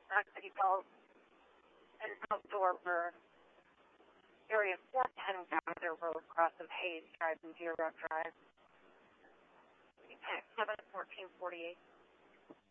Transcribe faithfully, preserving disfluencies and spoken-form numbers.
uh, he calls an outdoor for area four ten Gallagher Road, cross of Hayes Drive and Deer Rock Drive. Seven fourteen forty eight.